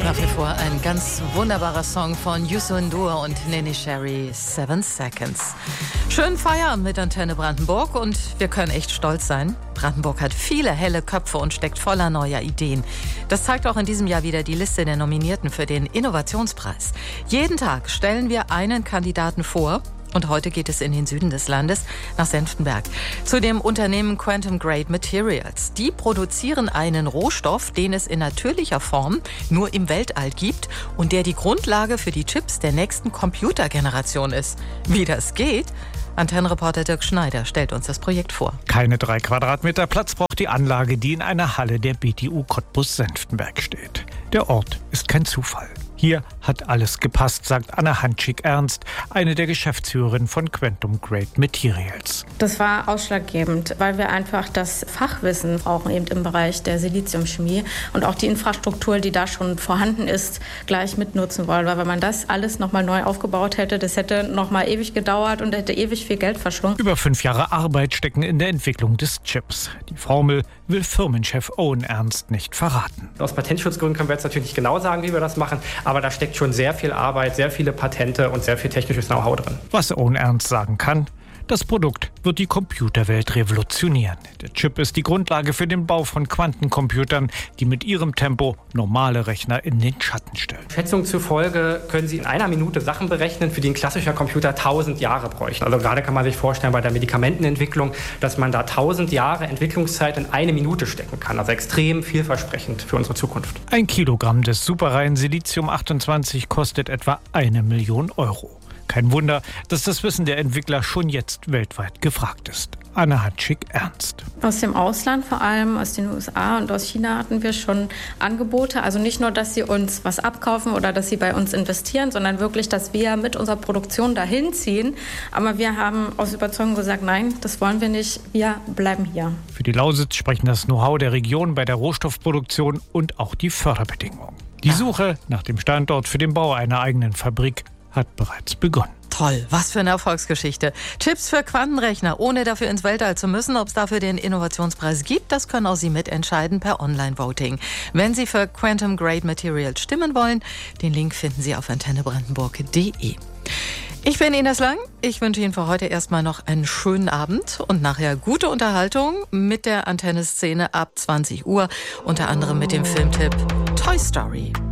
Nach wie vor ein ganz wunderbarer Song von Youssou N'Dour und Neneh Cherry, 7 Seconds. Schönen Feierabend mit Antenne Brandenburg und wir können echt stolz sein. Brandenburg hat viele helle Köpfe und steckt voller neuer Ideen. Das zeigt auch in diesem Jahr wieder die Liste der Nominierten für den Innovationspreis. Jeden Tag stellen wir einen Kandidaten vor. Und heute geht es in den Süden des Landes, nach Senftenberg, zu dem Unternehmen Quantum Grade Materials. Die produzieren einen Rohstoff, den es in natürlicher Form nur im Weltall gibt und der die Grundlage für die Chips der nächsten Computergeneration ist. Wie das geht? Antennenreporter Dirk Schneider stellt uns das Projekt vor. Keine 3 Quadratmeter Platz braucht die Anlage, die in einer Halle der BTU Cottbus-Senftenberg steht. Der Ort ist kein Zufall. Hier hat alles gepasst, sagt Anna Hanschig-Ernst, eine der Geschäftsführerinnen von Quantum Grade Materials. Das war ausschlaggebend, weil wir einfach das Fachwissen brauchen eben im Bereich der Siliziumchemie und auch die Infrastruktur, die da schon vorhanden ist, gleich mitnutzen wollen. Weil wenn man das alles nochmal neu aufgebaut hätte, das hätte nochmal ewig gedauert und hätte ewig viel Geld verschlungen. Über 5 Jahre Arbeit stecken in der Entwicklung des Chips. Die Formel will Firmenchef Owen Ernst nicht verraten. Aus Patentschutzgründen können wir jetzt natürlich nicht genau sagen, wie wir das machen, aber da steckt schon sehr viel Arbeit, sehr viele Patente und sehr viel technisches Know-how drin. Was Owen Ernst sagen kann: Das Produkt wird die Computerwelt revolutionieren. Der Chip ist die Grundlage für den Bau von Quantencomputern, die mit ihrem Tempo normale Rechner in den Schatten stellen. Schätzungen zufolge können Sie in einer Minute Sachen berechnen, für die ein klassischer Computer 1000 Jahre bräuchte. Also gerade kann man sich vorstellen bei der Medikamentenentwicklung, dass man da 1000 Jahre Entwicklungszeit in eine Minute stecken kann. Also extrem vielversprechend für unsere Zukunft. 1 Kilogramm des superreinen Silizium 28 kostet etwa 1 Million Euro. Kein Wunder, dass das Wissen der Entwickler schon jetzt weltweit gefragt ist. Anna Hanschig-Ernst. Aus dem Ausland, vor allem aus den USA und aus China, hatten wir schon Angebote. Also nicht nur, dass sie uns was abkaufen oder dass sie bei uns investieren, sondern wirklich, dass wir mit unserer Produktion dahin ziehen. Aber wir haben aus Überzeugung gesagt, nein, das wollen wir nicht, wir bleiben hier. Für die Lausitz sprechen das Know-how der Region bei der Rohstoffproduktion und auch die Förderbedingungen. Die Suche nach dem Standort für den Bau einer eigenen Fabrik hat bereits begonnen. Toll, was für eine Erfolgsgeschichte. Chips für Quantenrechner, ohne dafür ins Weltall zu müssen. Ob es dafür den Innovationspreis gibt, das können auch Sie mitentscheiden per Online-Voting. Wenn Sie für Quantum Grade Materials stimmen wollen, den Link finden Sie auf antennebrandenburg.de. Ich bin Ines Lang. Ich wünsche Ihnen für heute erstmal noch einen schönen Abend und nachher gute Unterhaltung mit der Antenne-Szene ab 20 Uhr, unter anderem mit dem Filmtipp Toy Story.